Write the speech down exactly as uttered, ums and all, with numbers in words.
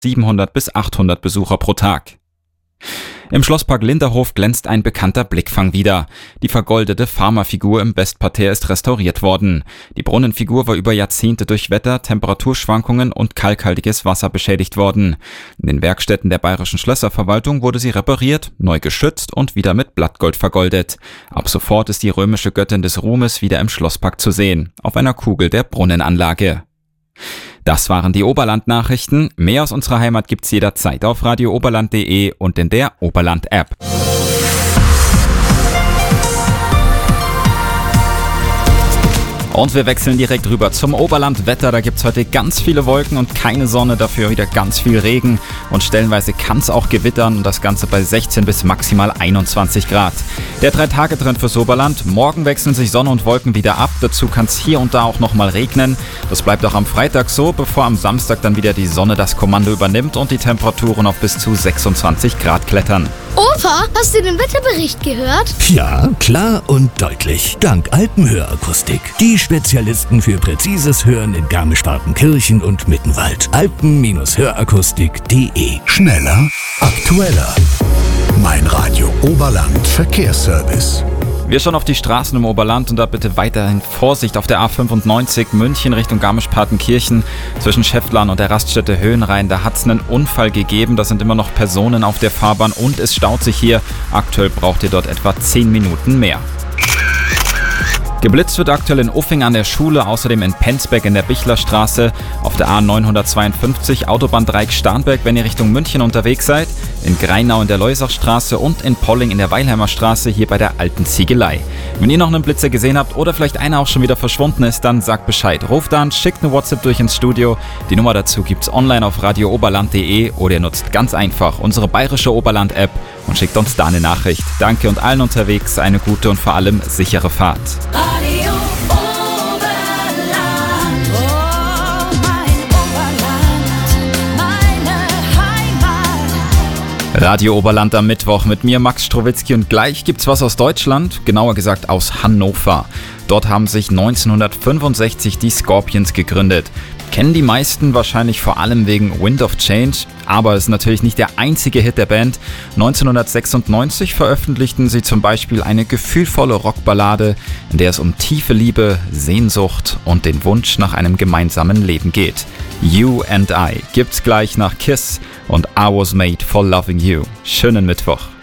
siebenhundert bis achthundert Besucher pro Tag. Im Schlosspark Linderhof glänzt ein bekannter Blickfang wieder. Die vergoldete Farmerfigur im Westparterre ist restauriert worden. Die Brunnenfigur war über Jahrzehnte durch Wetter, Temperaturschwankungen und kalkhaltiges Wasser beschädigt worden. In den Werkstätten der Bayerischen Schlösserverwaltung wurde sie repariert, neu geschützt und wieder mit Blattgold vergoldet. Ab sofort ist die römische Göttin des Ruhmes wieder im Schlosspark zu sehen, auf einer Kugel der Brunnenanlage. Das waren die Oberland-Nachrichten. Mehr aus unserer Heimat gibt's jederzeit auf radio oberland punkt de und in der Oberland-App. Und wir wechseln direkt rüber zum Oberlandwetter. Da gibt's heute ganz viele Wolken und keine Sonne, dafür wieder ganz viel Regen. Und stellenweise kann's auch gewittern und das Ganze bei sechzehn bis maximal einundzwanzig Grad. Der drei-Tage-Trend fürs Oberland. Morgen wechseln sich Sonne und Wolken wieder ab. Dazu kann's hier und da auch nochmal regnen. Das bleibt auch am Freitag so, bevor am Samstag dann wieder die Sonne das Kommando übernimmt und die Temperaturen auf bis zu sechsundzwanzig Grad klettern. Opa, hast du den Wetterbericht gehört? Ja, klar und deutlich. Dank Alpenhörakustik. Die Spezialisten für präzises Hören in Garmisch-Partenkirchen und Mittenwald. alpen hörakustik punkt de. Schneller, aktueller. Mein Radio Oberland Verkehrsservice. Wir schauen auf die Straßen im Oberland und da bitte weiterhin Vorsicht auf der A fünfundneunzig München Richtung Garmisch-Partenkirchen. Zwischen Schäftlern und der Raststätte Höhenrhein, da hat es einen Unfall gegeben. Da sind immer noch Personen auf der Fahrbahn und es staut sich hier. Aktuell braucht ihr dort etwa zehn Minuten mehr. Geblitzt wird aktuell in Uffing an der Schule, außerdem in Penzberg in der Bichlerstraße, auf der A neunhundertzweiundfünfzig, Autobahndreieck Starnberg, wenn ihr Richtung München unterwegs seid, in Greinau in der Leusachstraße und in Polling in der Weilheimer Straße, hier bei der alten Ziegelei. Wenn ihr noch einen Blitzer gesehen habt oder vielleicht einer auch schon wieder verschwunden ist, dann sagt Bescheid. Ruft an, schickt eine WhatsApp durch ins Studio. Die Nummer dazu gibt's online auf radio oberland punkt de oder ihr nutzt ganz einfach unsere bayerische Oberland-App und schickt uns da eine Nachricht. Danke und allen unterwegs eine gute und vor allem sichere Fahrt. Radio Oberland, oh mein Oberland, meine Heimat. Radio Oberland am Mittwoch mit mir, Max Strowitzki, und gleich gibt's was aus Deutschland, genauer gesagt aus Hannover. Dort haben sich neunzehnhundertfünfundsechzig die Scorpions gegründet. Kennen die meisten wahrscheinlich vor allem wegen Wind of Change, aber es ist natürlich nicht der einzige Hit der Band. neunzehnhundertsechsundneunzig veröffentlichten sie zum Beispiel eine gefühlvolle Rockballade, in der es um tiefe Liebe, Sehnsucht und den Wunsch nach einem gemeinsamen Leben geht. You and I gibt's gleich nach Kiss und I Was Made for Loving You. Schönen Mittwoch.